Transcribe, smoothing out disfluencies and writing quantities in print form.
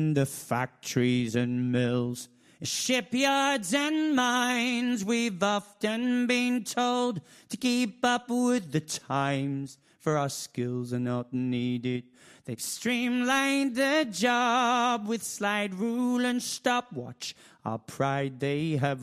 in the factories and mills, shipyards and mines. We've often been told to keep up with the times, for our skills are not needed. They've streamlined the job with slide rule and stopwatch. Our pride they have